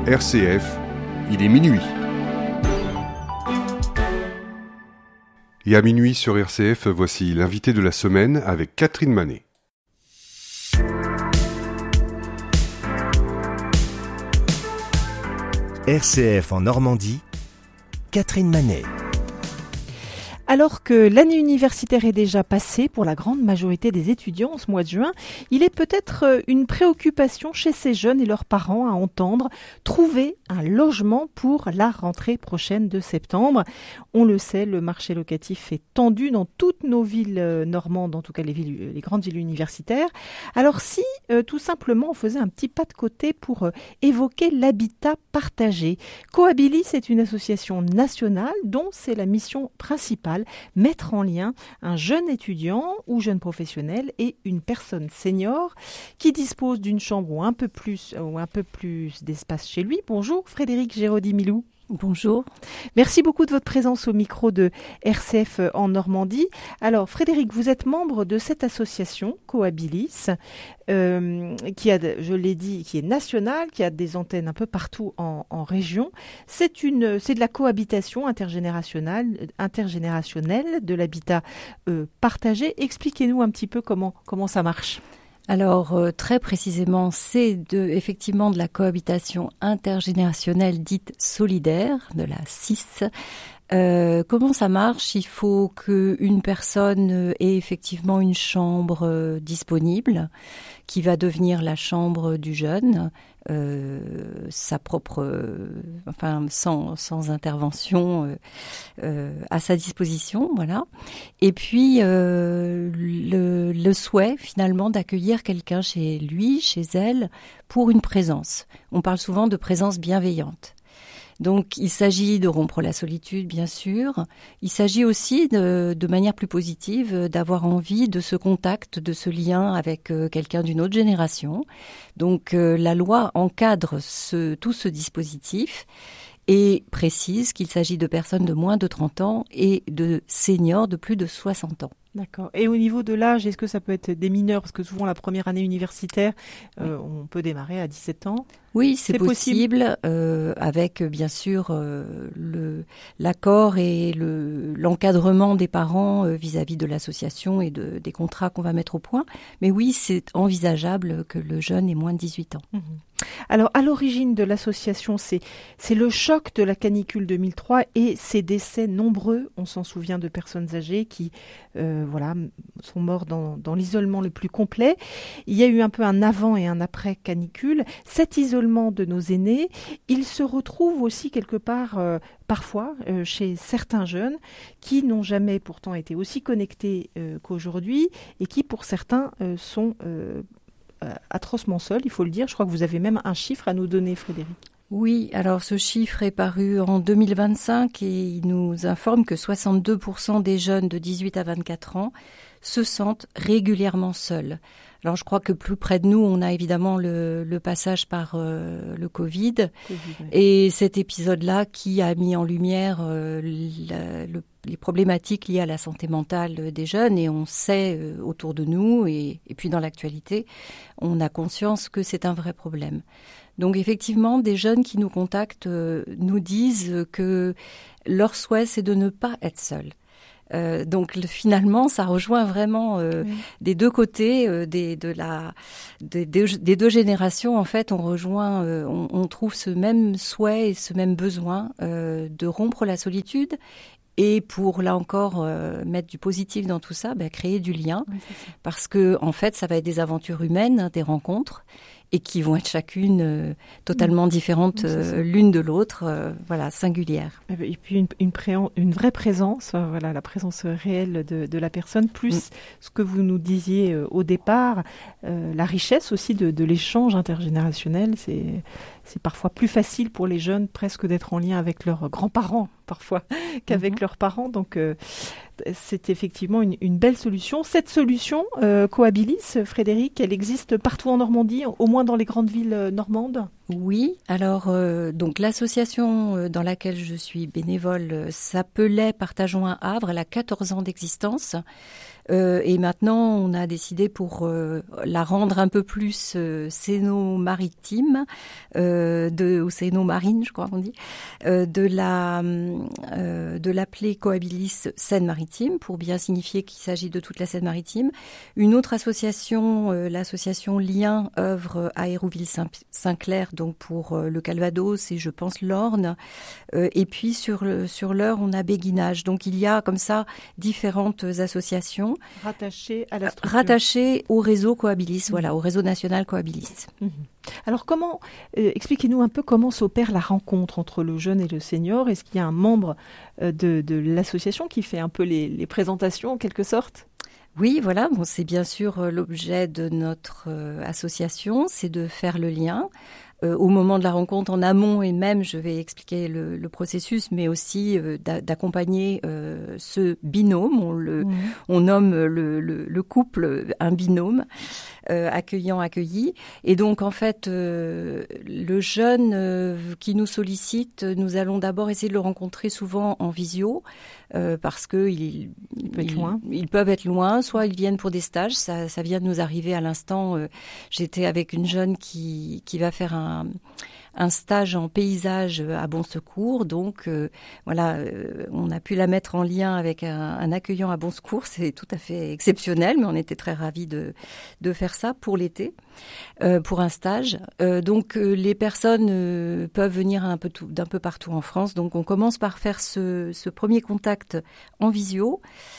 RCF, il est minuit. Et à minuit sur RCF, voici l'invité de la semaine avec Catherine Manet. RCF en Normandie, Catherine Manet. Alors que l'année universitaire est déjà passée pour la grande majorité des étudiants en ce mois de juin, il est peut-être une préoccupation chez ces jeunes et leurs parents à entendre trouver un logement pour la rentrée prochaine de septembre. On le sait, le marché locatif est tendu dans toutes nos villes normandes, en tout cas les grandes villes universitaires. Alors si tout simplement on faisait un petit pas de côté pour évoquer l'habitat partagé. Cohabilis est une association nationale dont c'est la mission principale, mettre en lien un jeune étudiant ou jeune professionnel et une personne senior qui dispose d'une chambre ou un peu plus d'espace chez lui. Bonjour Frédéric Géraudy-Milou. Bonjour. Merci beaucoup de votre présence au micro de RCF en Normandie. Alors Frédéric, vous êtes membre de cette association Cohabilis qui a, je l'ai dit, qui est nationale, qui a des antennes un peu partout en région. C'est de la cohabitation intergénérationnelle de l'habitat partagé. Expliquez-nous un petit peu comment ça marche. Alors, très précisément, c'est effectivement de la cohabitation intergénérationnelle dite solidaire, de la CIS. Comment ça marche ? Il faut qu'une personne ait effectivement une chambre disponible qui va devenir la chambre du jeune, sa propre, sans intervention à sa disposition, voilà. Et puis le souhait finalement d'accueillir quelqu'un chez lui, chez elle, pour une présence. On parle souvent de présence bienveillante. Donc, il s'agit de rompre la solitude, bien sûr. Il s'agit aussi, de manière plus positive, d'avoir envie de ce contact, de ce lien avec quelqu'un d'une autre génération. Donc, la loi encadre tout ce dispositif et précise qu'il s'agit de personnes de moins de 30 ans et de seniors de plus de 60 ans. D'accord. Et au niveau de l'âge, est-ce que ça peut être des mineurs ? Parce que souvent, la première année universitaire, on peut démarrer à 17 ans. Oui, c'est possible avec bien sûr l'accord et l'encadrement des parents vis-à-vis de l'association et des contrats qu'on va mettre au point. Mais oui, c'est envisageable que le jeune ait moins de 18 ans. Mmh. Alors, à l'origine de l'association, c'est le choc de la canicule 2003 et ces décès nombreux. On s'en souvient de personnes âgées qui sont mortes dans l'isolement le plus complet. Il y a eu un peu un avant et un après canicule. Cet isolement de nos aînés, il se retrouve aussi quelque part, parfois, chez certains jeunes qui n'ont jamais pourtant été aussi connectés qu'aujourd'hui et qui, pour certains, sont atrocement seuls, il faut le dire. Je crois que vous avez même un chiffre à nous donner, Frédéric. Oui, alors ce chiffre est paru en 2025 et il nous informe que 62% des jeunes de 18 à 24 ans se sentent régulièrement seuls. Alors je crois que plus près de nous, on a évidemment le passage par le Covid oui. Et cet épisode-là qui a mis en lumière les problématiques liées à la santé mentale des jeunes et on sait autour de nous et puis dans l'actualité, on a conscience que c'est un vrai problème. Donc effectivement, des jeunes qui nous contactent nous disent que leur souhait, c'est de ne pas être seuls. Donc finalement, ça rejoint vraiment des deux côtés, des deux générations. En fait, on trouve ce même souhait et ce même besoin de rompre la solitude. Et pour, là encore, mettre du positif dans tout ça, créer du lien. Oui, parce que, en fait, ça va être des aventures humaines, des rencontres, et qui vont être chacune totalement différentes l'une de l'autre, singulières. Et puis une vraie présence, la présence réelle de la personne, plus ce que vous nous disiez au départ, la richesse aussi de l'échange intergénérationnel, c'est parfois plus facile pour les jeunes presque d'être en lien avec leurs grands-parents parfois qu'avec leurs parents. Donc c'est effectivement une belle solution. Cette solution, Cohabilis, Frédéric, elle existe partout en Normandie, au moins dans les grandes villes normandes ? Oui, alors donc l'association dans laquelle je suis bénévole s'appelait Partageons un Havre, elle a 14 ans d'existence. Et maintenant, on a décidé pour la rendre un peu plus céno-maritime, ou céno-marine, je crois qu'on dit, de l'appeler Cohabilis Seine-Maritime, pour bien signifier qu'il s'agit de toute la Seine-Maritime. Une autre association, l'association Lien, œuvre à Hérouville-Saint-Clair, donc pour le Calvados et je pense l'Orne. Et puis sur l'Eure, on a Béguinage. Donc il y a comme ça différentes associations. Rattachées à la structure. Rattachées au réseau Cohabilis, voilà, au réseau national Cohabilis. Alors expliquez-nous un peu comment s'opère la rencontre entre le jeune et le senior. Est-ce qu'il y a un membre de l'association qui fait un peu les présentations en quelque sorte ? Oui, voilà, bon, c'est bien sûr l'objet de notre association, c'est de faire le lien. Au moment de la rencontre en amont et même, je vais expliquer le processus, mais aussi d'accompagner ce binôme. On nomme le couple un binôme, accueillant-accueilli. Et donc, en fait, le jeune qui nous sollicite, nous allons d'abord essayer de le rencontrer souvent en visio, parce qu'ils peuvent être loin, soit ils viennent pour des stages. Ça vient de nous arriver à l'instant. J'étais avec une jeune qui va faire un stage en paysage à Bon Secours. Donc, on a pu la mettre en lien avec un accueillant à Bon Secours. C'est tout à fait exceptionnel, mais on était très ravis de faire ça pour l'été, pour un stage. Donc, les personnes peuvent venir d'un peu partout en France. Donc, on commence par faire ce premier contact en visio.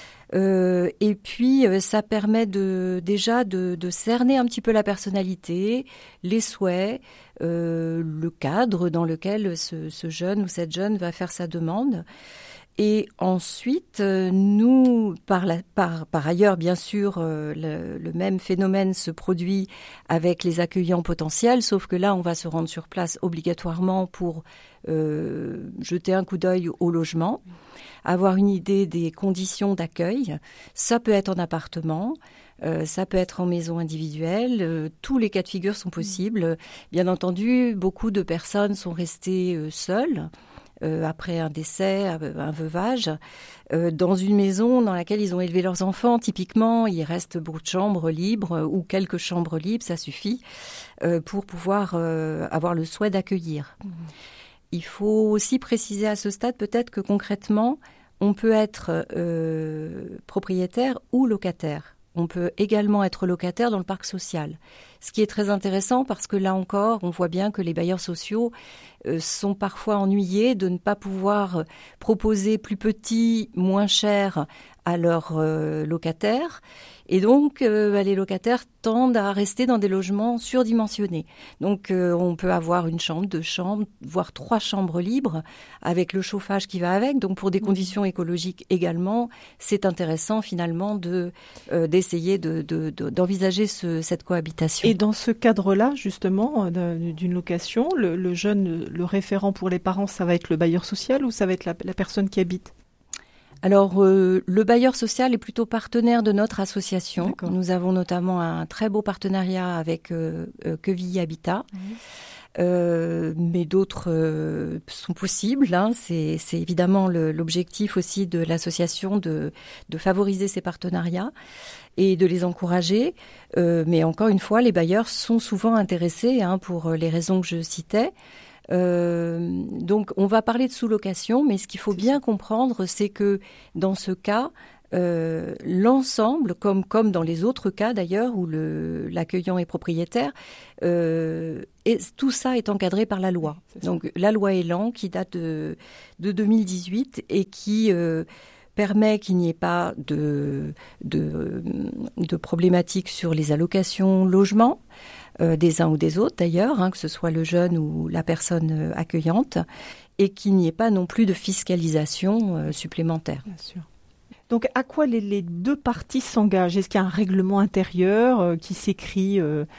Et puis, ça permet déjà de cerner un petit peu la personnalité, les souhaits, le cadre dans lequel ce jeune ou cette jeune va faire sa demande. Et ensuite, nous, par ailleurs, bien sûr, le même phénomène se produit avec les accueillants potentiels, sauf que là, on va se rendre sur place obligatoirement pour jeter un coup d'œil au logement, avoir une idée des conditions d'accueil. Ça peut être en appartement, ça peut être en maison individuelle, tous les cas de figure sont possibles. Bien entendu, beaucoup de personnes sont restées seules, après un décès, un veuvage, dans une maison dans laquelle ils ont élevé leurs enfants. Typiquement, il reste beaucoup de chambres libres ou quelques chambres libres, ça suffit pour pouvoir avoir le souhait d'accueillir. Il faut aussi préciser à ce stade peut-être que concrètement, on peut être propriétaire ou locataire. On peut également être locataire dans le parc social. Ce qui est très intéressant parce que là encore, on voit bien que les bailleurs sociaux sont parfois ennuyés de ne pas pouvoir proposer plus petit, moins cher à leurs locataires. Et donc, les locataires tendent à rester dans des logements surdimensionnés. Donc, on peut avoir une chambre, 2 chambres, voire 3 chambres libres avec le chauffage qui va avec. Donc, pour des conditions écologiques également, c'est intéressant finalement d'essayer d'envisager cette cohabitation. Et dans ce cadre-là, justement, d'une location, le jeune, le référent pour les parents, ça va être le bailleur social ou ça va être la personne qui habite ? Alors, le bailleur social est plutôt partenaire de notre association. D'accord. Nous avons notamment un très beau partenariat avec Quevilly Habitat. Mais d'autres sont possibles. Hein. C'est évidemment l'objectif aussi de l'association de favoriser ces partenariats et de les encourager. Mais encore une fois, les bailleurs sont souvent intéressés pour les raisons que je citais. Donc, on va parler de sous-location, mais ce qu'il faut bien comprendre, c'est que dans ce cas, l'ensemble, comme dans les autres cas d'ailleurs, où l'accueillant est propriétaire, tout ça est encadré par la loi. Donc, la loi Elan, qui date de 2018 et qui permet qu'il n'y ait pas de problématiques sur les allocations logement, des uns ou des autres d'ailleurs, que ce soit le jeune ou la personne accueillante, et qu'il n'y ait pas non plus de fiscalisation supplémentaire. Bien sûr. Donc, à quoi les deux parties s'engagent ? Est-ce qu'il y a un règlement intérieur qui s'écrit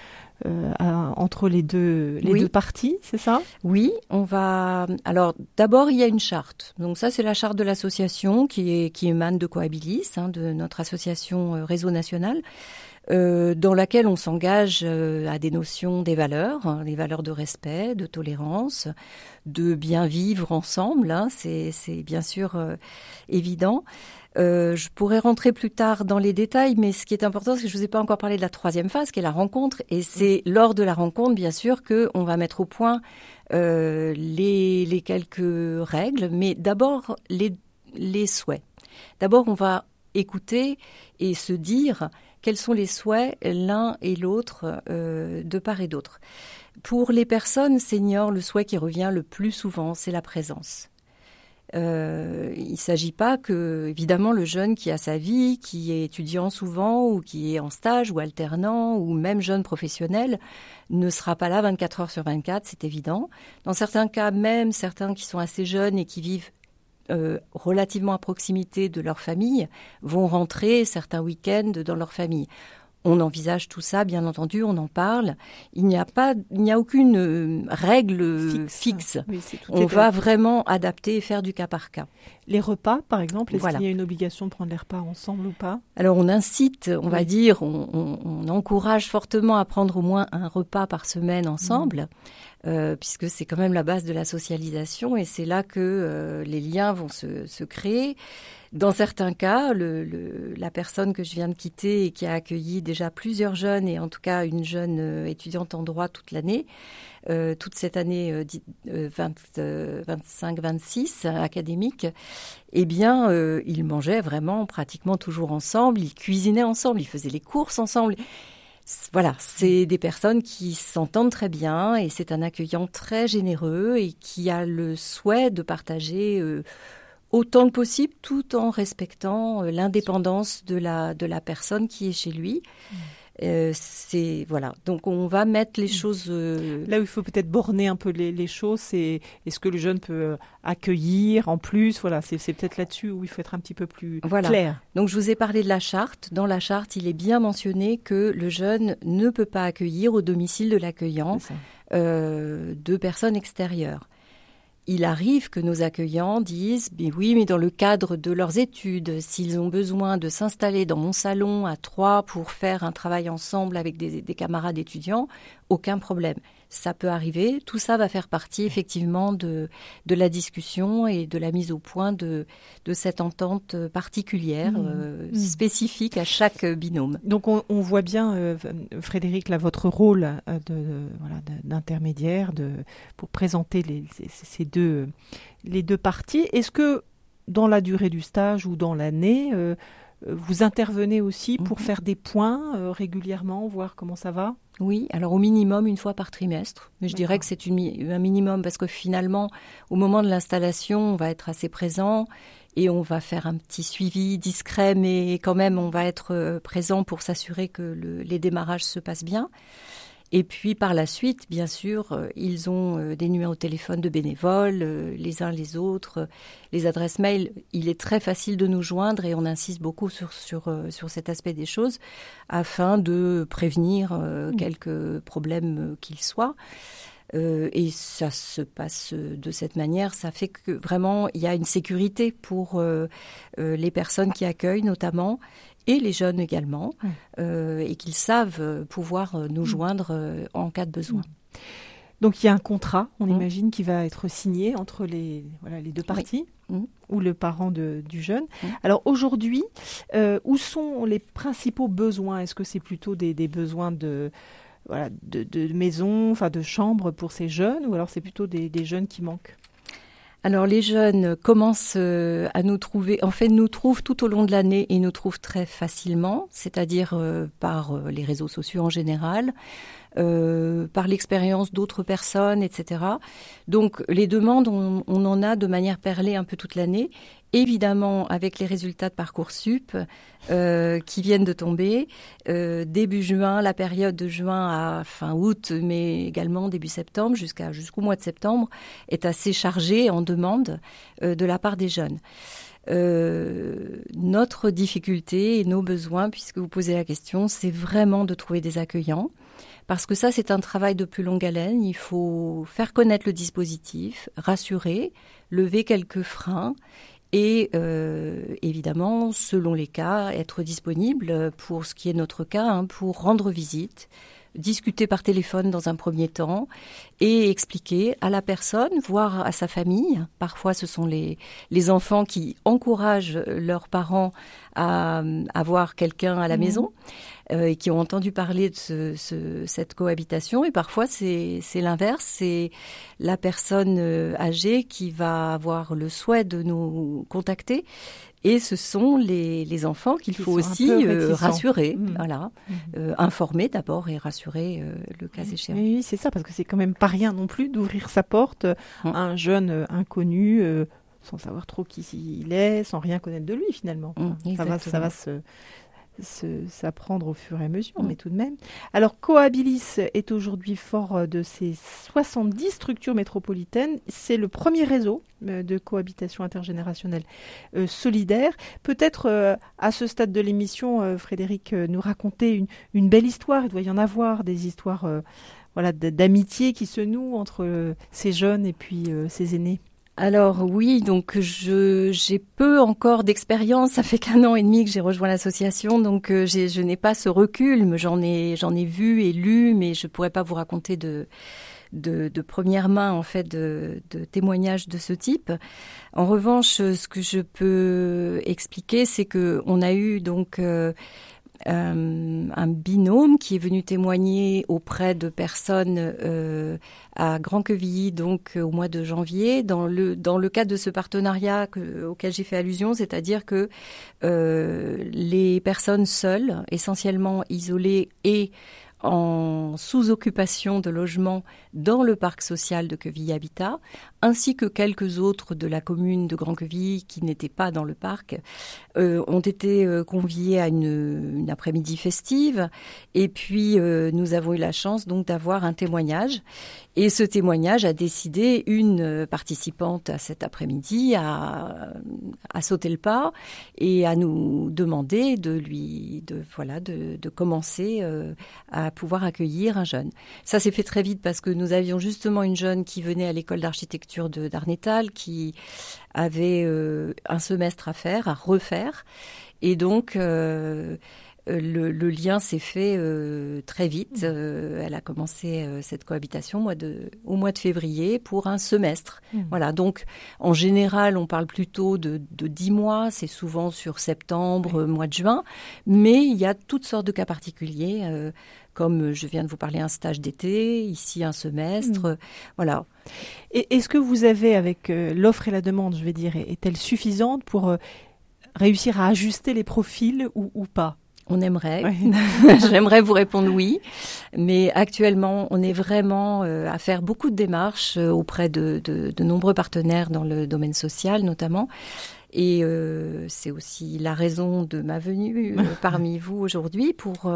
entre les deux parties, c'est ça ? Oui, on va... Alors, d'abord, il y a une charte. Donc ça, c'est la charte de l'association qui émane de Cohabilis, de notre association Réseau National. dans laquelle on s'engage à des notions des valeurs, les valeurs de respect, de tolérance, de bien vivre ensemble, c'est bien sûr évident. Je pourrais rentrer plus tard dans les détails, mais ce qui est important, c'est que je ne vous ai pas encore parlé de la troisième phase, qui est la rencontre. Et c'est lors de la rencontre, bien sûr, qu'on va mettre au point les quelques règles, mais d'abord les souhaits. D'abord, on va écouter et se dire quels sont les souhaits l'un et l'autre de part et d'autre. Pour les personnes seniors, le souhait qui revient le plus souvent, c'est la présence. Il ne s'agit pas que, évidemment, le jeune qui a sa vie, qui est étudiant souvent ou qui est en stage ou alternant ou même jeune professionnel, ne sera pas là 24 heures sur 24, c'est évident. Dans certains cas, même certains qui sont assez jeunes et qui vivent relativement à proximité de leur famille, vont rentrer certains week-ends dans leur famille. On envisage tout ça, bien entendu, on en parle. Il n'y a aucune règle fixe. Oui, on va vraiment adapter et faire du cas par cas. Les repas, par exemple, est-ce qu'il y a une obligation de prendre les repas ensemble ou pas ? Alors, on incite, on va dire, on encourage fortement à prendre au moins un repas par semaine ensemble, puisque c'est quand même la base de la socialisation et c'est là que les liens vont se créer. Dans certains cas, la personne que je viens de quitter et qui a accueilli déjà plusieurs jeunes, et en tout cas une jeune étudiante en droit toute l'année, toute cette année 25-26 académique, eh bien, ils mangeaient vraiment pratiquement toujours ensemble, ils cuisinaient ensemble, ils faisaient les courses ensemble. Voilà, c'est des personnes qui s'entendent très bien et c'est un accueillant très généreux et qui a le souhait de partager autant que possible, tout en respectant l'indépendance de la personne qui est chez lui. Voilà. Donc on va mettre les choses. Là où il faut peut-être borner un peu les choses, c'est est-ce que le jeune peut accueillir en plus. Voilà, c'est peut-être là-dessus où il faut être un petit peu plus clair. Donc je vous ai parlé de la charte. Dans la charte, il est bien mentionné que le jeune ne peut pas accueillir au domicile de l'accueillant de personnes extérieures. Il arrive que nos accueillants disent « oui, mais dans le cadre de leurs études, s'ils ont besoin de s'installer dans mon salon à 3 pour faire un travail ensemble avec des camarades étudiants, aucun problème. » Ça peut arriver. Tout ça va faire partie effectivement de la discussion et de la mise au point de cette entente particulière, spécifique à chaque binôme. Donc on voit bien, Frédéric, là, votre rôle d'intermédiaire pour présenter les deux parties. Est-ce que dans la durée du stage ou dans l'année, vous intervenez aussi pour faire des points régulièrement, voir comment ça va ? Oui, alors au minimum une fois par trimestre. Mais je dirais que c'est un minimum parce que finalement, au moment de l'installation, on va être assez présent et on va faire un petit suivi discret, mais quand même, on va être présent pour s'assurer que les démarrages se passent bien. Et puis par la suite, bien sûr, ils ont des numéros de téléphone de bénévoles, les uns les autres, les adresses mail. Il est très facile de nous joindre et on insiste beaucoup sur cet aspect des choses afin de prévenir quelques problèmes qu'ils soient. Et ça se passe de cette manière. Ça fait que vraiment, il y a une sécurité pour les personnes qui accueillent notamment. Et les jeunes également, et qu'ils savent pouvoir nous joindre en cas de besoin. Donc il y a un contrat, on imagine, qui va être signé entre les deux parties, ou le parent du jeune. Alors aujourd'hui, où sont les principaux besoins ? Est-ce que c'est plutôt des besoins de maison, enfin de chambre pour ces jeunes, ou alors c'est plutôt des jeunes qui manquent ? Alors les jeunes commencent à nous trouver, en fait nous trouvent tout au long de l'année et nous trouvent très facilement, c'est-à-dire par les réseaux sociaux en général, par l'expérience d'autres personnes, etc. Donc les demandes, on en a de manière perlée un peu toute l'année. Évidemment, avec les résultats de Parcoursup qui viennent de tomber, début juin, la période de juin à fin août, mais également début septembre, jusqu'au mois de septembre, est assez chargée en demande de la part des jeunes. Notre difficulté et nos besoins, puisque vous posez la question, c'est vraiment de trouver des accueillants. Parce que ça, c'est un travail de plus longue haleine. Il faut faire connaître le dispositif, rassurer, lever quelques freins et évidemment, selon les cas, être disponible pour ce qui est notre cas, pour rendre visite, discuter par téléphone dans un premier temps et expliquer à la personne, voire à sa famille. Parfois, ce sont les enfants qui encouragent leurs parents à avoir quelqu'un à la maison et qui ont entendu parler de cette cohabitation. Et parfois, c'est l'inverse. C'est la personne âgée qui va avoir le souhait de nous contacter. Et ce sont les enfants qu'il faut aussi rassurer, informer d'abord et rassurer le cas échéant. Oui, c'est ça, parce que c'est quand même pas rien non plus d'ouvrir sa porte à un jeune inconnu, sans savoir trop qui il est, sans rien connaître de lui finalement. Ça va s'apprendre au fur et à mesure, mais tout de même. Alors, Cohabilis est aujourd'hui fort de ses 70 structures métropolitaines. C'est le premier réseau de cohabitation intergénérationnelle solidaire. Peut-être, à ce stade de l'émission, Frédéric, nous raconter une belle histoire. Il doit y en avoir, des histoires d'amitié qui se nouent entre ces jeunes et puis ces aînés. Alors oui, donc j'ai peu encore d'expérience. Ça fait qu'1 an et demi que j'ai rejoint l'association, donc je n'ai pas ce recul. Mais j'en ai vu et lu, mais je pourrais pas vous raconter de première main en fait de témoignages de ce type. En revanche, ce que je peux expliquer, c'est que on a eu donc un binôme qui est venu témoigner auprès de personnes à Grand-Quevilly, donc au mois de janvier, dans le cadre de ce partenariat auquel j'ai fait allusion, c'est-à-dire que les personnes seules, essentiellement isolées et en sous-occupation de logements dans le parc social de Quevilly Habitat, ainsi que quelques autres de la commune de Grand-Quevilly qui n'étaient pas dans le parc, ont été conviés à une après-midi festive. Et puis, nous avons eu la chance donc d'avoir un témoignage. Et ce témoignage a décidé une participante à cet après-midi à sauter le pas et à nous demander de commencer à pouvoir accueillir un jeune. Ça s'est fait très vite parce que nous avions justement une jeune qui venait à l'école d'architecture de Darnétal, qui avait un semestre à refaire. Et donc, le lien s'est fait très vite. Elle a commencé cette cohabitation au mois de février pour un semestre. Voilà. Donc, en général, on parle plutôt de 10 mois. C'est souvent sur septembre, mois de juin. Mais il y a toutes sortes de cas particuliers. Comme je viens de vous parler, un stage d'été, ici un semestre, voilà. Et est-ce que vous avez, avec l'offre et la demande, je vais dire, est-elle suffisante pour réussir à ajuster les profils ou pas ? On aimerait. J'aimerais vous répondre oui. Mais actuellement, on est vraiment à faire beaucoup de démarches auprès de nombreux partenaires dans le domaine social, notamment. Et c'est aussi la raison de ma venue parmi vous aujourd'hui pour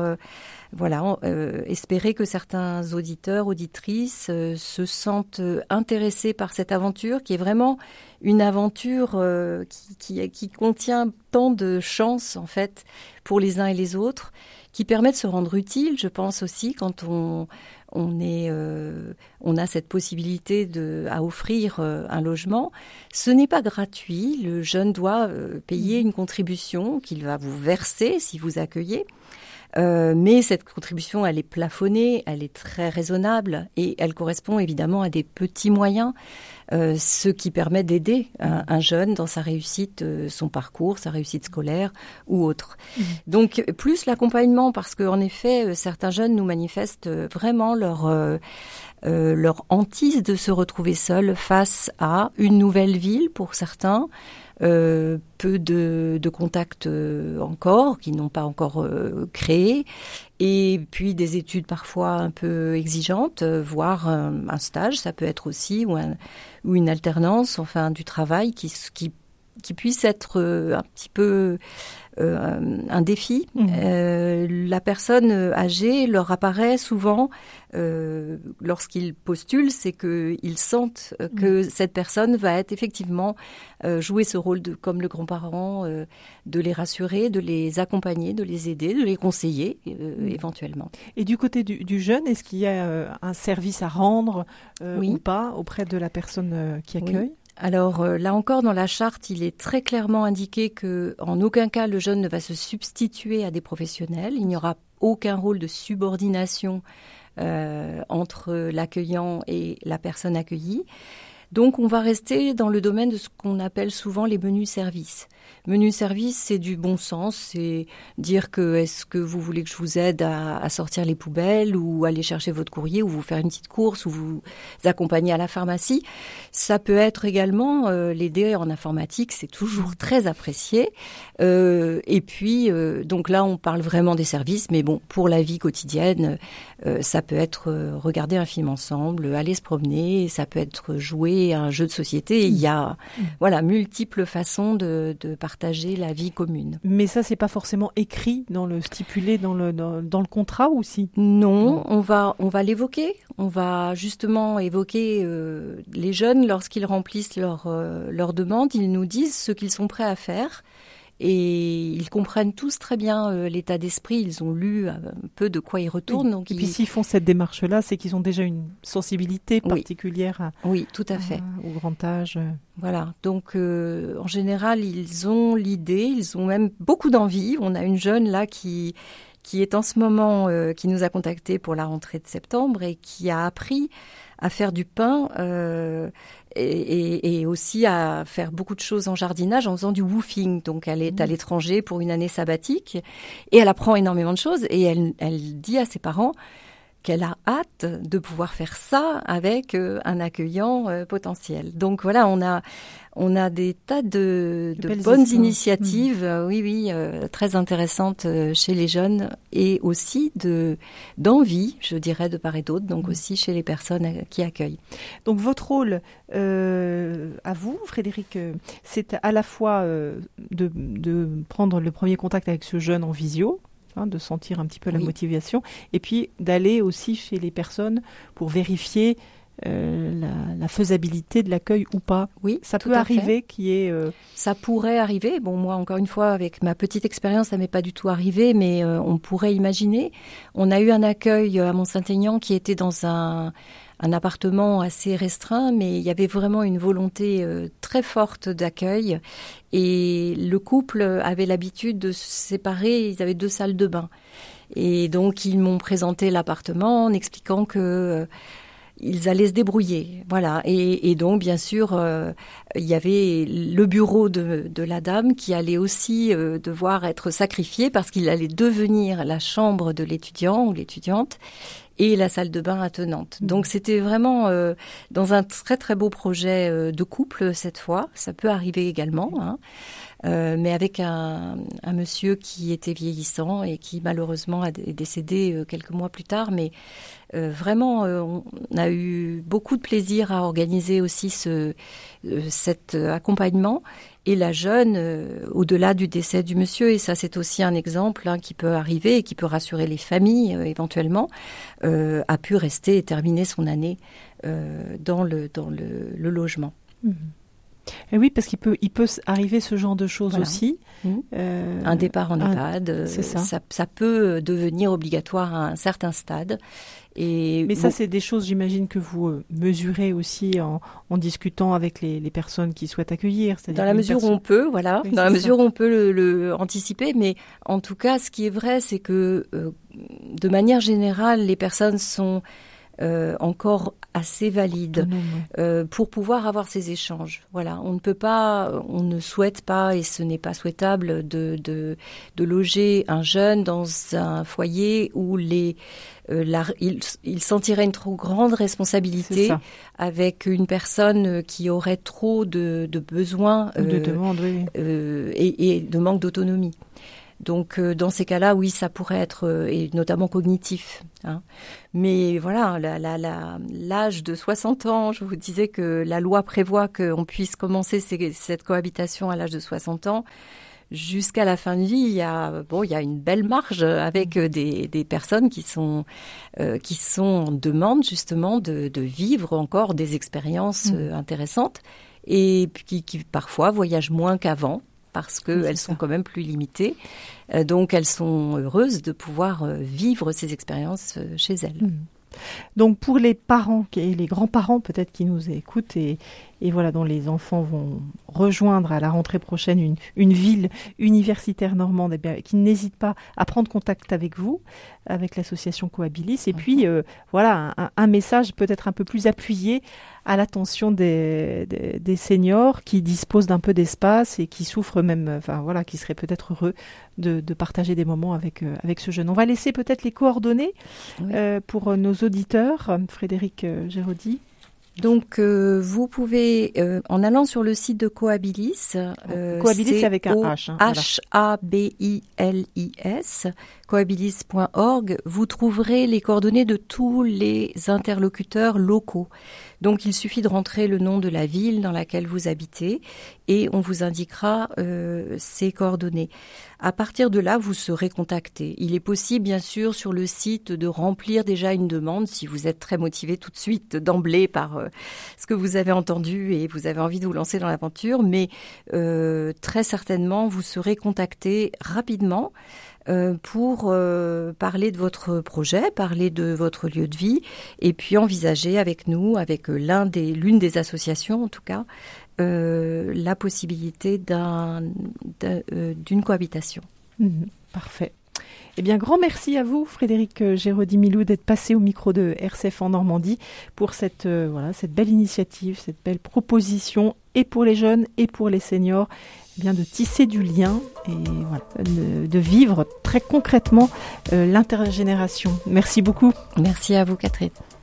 espérer que certains auditeurs, auditrices se sentent intéressés par cette aventure qui est vraiment une aventure qui contient tant de chances en fait pour les uns et les autres, qui permet de se rendre utile, je pense aussi, quand on a cette possibilité à offrir un logement. Ce n'est pas gratuit. Le jeune doit payer une contribution qu'il va vous verser si vous accueillez. Mais cette contribution, elle est plafonnée, elle est très raisonnable et elle correspond évidemment à des petits moyens, ce qui permet d'aider un jeune dans sa réussite, son parcours, sa réussite scolaire ou autre. Donc plus l'accompagnement, parce qu'en effet, certains jeunes nous manifestent vraiment leur hantise de se retrouver seuls face à une nouvelle ville pour certains, peu de contacts encore, qui n'ont pas encore créé, et puis des études parfois un peu exigeantes, voire un stage, ça peut être aussi, ou une alternance, enfin du travail qui puisse être un petit peu un défi. La personne âgée leur apparaît souvent, lorsqu'ils postulent, c'est qu'ils sentent que cette personne va être effectivement jouer ce rôle comme le grand-parent, de les rassurer, de les accompagner, de les aider, de les conseiller éventuellement. Et du côté du jeune, est-ce qu'il y a un service à rendre ou pas auprès de la personne qui accueille ? Alors là encore, dans la charte, il est très clairement indiqué que en aucun cas le jeune ne va se substituer à des professionnels. Il n'y aura aucun rôle de subordination entre l'accueillant et la personne accueillie. Donc on va rester dans le domaine de ce qu'on appelle souvent les menus services. Menu service, c'est du bon sens, c'est dire que est-ce que vous voulez que je vous aide à sortir les poubelles ou aller chercher votre courrier ou vous faire une petite course ou vous accompagner à la pharmacie. Ça peut être également l'aider en informatique, c'est toujours très apprécié. Et puis, donc là, on parle vraiment des services, mais bon, pour la vie quotidienne, ça peut être regarder un film ensemble, aller se promener, ça peut être jouer à un jeu de société. Il y a voilà multiples façons de partager la vie commune. Mais ça, c'est pas forcément écrit dans le stipulé dans le contrat ou si ? Non, on va l'évoquer. On va justement évoquer les jeunes lorsqu'ils remplissent leur demande. Ils nous disent ce qu'ils sont prêts à faire. Et ils comprennent tous très bien l'état d'esprit. Ils ont lu un peu de quoi ils retournent. Oui. Donc et puis s'ils font cette démarche-là, c'est qu'ils ont déjà une sensibilité particulière oui, tout à fait. Au grand âge. Voilà. Donc en général, ils ont l'idée, ils ont même beaucoup d'envie. On a une jeune là qui est en ce moment, qui nous a contactés pour la rentrée de septembre et qui a appris à faire du pain et aussi à faire beaucoup de choses en jardinage en faisant du woofing. Donc elle est à l'étranger pour une année sabbatique et elle apprend énormément de choses et elle dit à ses parents qu'elle a hâte de pouvoir faire ça avec un accueillant potentiel. Donc voilà, on a des tas de bonnes initiatives, très intéressantes chez les jeunes et aussi d'envie, je dirais, de part et d'autre, donc aussi chez les personnes qui accueillent. Donc votre rôle à vous, Frédéric, c'est à la fois de prendre le premier contact avec ce jeune en visio, de sentir un petit peu la motivation, et puis d'aller aussi chez les personnes pour vérifier la faisabilité de l'accueil ou pas. Oui, ça peut arriver Ça pourrait arriver. Bon, moi, encore une fois, avec ma petite expérience, ça m'est pas du tout arrivé, mais on pourrait imaginer. On a eu un accueil à Mont-Saint-Aignan qui était dans un appartement assez restreint, mais il y avait vraiment une volonté très forte d'accueil. Et le couple avait l'habitude de se séparer, ils avaient 2 salles de bain. Et donc, ils m'ont présenté l'appartement en expliquant que ils allaient se débrouiller. Voilà. Et donc, bien sûr, il y avait le bureau de la dame qui allait aussi devoir être sacrifié parce qu'il allait devenir la chambre de l'étudiant ou l'étudiante et la salle de bain attenante. Donc, c'était vraiment dans un très, très beau projet de couple cette fois. Ça peut arriver également, mais avec un monsieur qui était vieillissant et qui malheureusement est décédé quelques mois plus tard. Mais vraiment, on a eu beaucoup de plaisir à organiser aussi cet accompagnement. Et la jeune, au-delà du décès du monsieur, et ça c'est aussi un exemple qui peut arriver et qui peut rassurer les familles éventuellement, a pu rester et terminer son année dans le logement. Et oui, parce qu'il peut arriver ce genre de choses aussi. Un départ en EHPAD, ça peut devenir obligatoire à un certain stade. Mais ça, c'est des choses, j'imagine, que vous mesurez aussi en discutant avec les personnes qui souhaitent accueillir. Dans la mesure où on peut, voilà. Oui, dans la mesure où on peut le anticiper. Mais en tout cas, ce qui est vrai, c'est que de manière générale, les personnes sont encore assez valide pour pouvoir avoir ces échanges. Voilà, on ne souhaite pas, et ce n'est pas souhaitable de loger un jeune dans un foyer où il sentirait une trop grande responsabilité avec une personne qui aurait trop de besoins de demandes, et de manque d'autonomie. Donc, dans ces cas-là, oui, ça pourrait être, et notamment cognitif. Mais voilà, l'âge de 60 ans, je vous disais que la loi prévoit qu'on puisse commencer cette cohabitation à l'âge de 60 ans. Jusqu'à la fin de vie, il y a une belle marge avec des personnes qui sont en demande justement de vivre encore des expériences intéressantes et qui parfois voyagent moins qu'avant, parce qu'elles sont quand même plus limitées. Donc, elles sont heureuses de pouvoir vivre ces expériences chez elles. Donc, pour les parents et les grands-parents peut-être qui nous écoutent et et voilà, dont les enfants vont rejoindre à la rentrée prochaine une ville universitaire normande, qui n'hésite pas à prendre contact avec vous, avec l'association Cohabilis. Et puis, voilà, un message peut-être un peu plus appuyé à l'attention des seniors qui disposent d'un peu d'espace et qui souffrent même, qui seraient peut-être heureux de partager des moments avec ce jeune. On va laisser peut-être les coordonnées pour nos auditeurs. Frédéric Géraudy. Donc, vous pouvez, en allant sur le site de Cohabilis, Cohabilis avec un H. H-A-B-I-L-I-S, cohabilis.org, vous trouverez les coordonnées de tous les interlocuteurs locaux. Donc, il suffit de rentrer le nom de la ville dans laquelle vous habitez et on vous indiquera ces coordonnées. À partir de là, vous serez contacté. Il est possible, bien sûr, sur le site de remplir déjà une demande si vous êtes très motivé tout de suite, d'emblée, par ce que vous avez entendu et vous avez envie de vous lancer dans l'aventure. Mais très certainement, vous serez contacté rapidement pour parler de votre projet, parler de votre lieu de vie et puis envisager avec nous, avec l'une des associations en tout cas, la possibilité d'une cohabitation. Parfait. Eh bien, grand merci à vous, Frédéric Géraudy-Milou, d'être passé au micro de RCF en Normandie pour cette belle initiative, cette belle proposition, et pour les jeunes et pour les seniors, bien de tisser du lien et de vivre très concrètement l'intergénération. Merci beaucoup. Merci à vous, Catherine.